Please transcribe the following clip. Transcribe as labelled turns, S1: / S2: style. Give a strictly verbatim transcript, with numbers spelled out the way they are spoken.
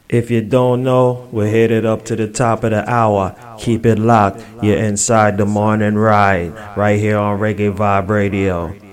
S1: If you don't know, we're headed up to the top of the hour. Keep it locked. You're inside the morning ride, right here on Reggae Vibe Radio.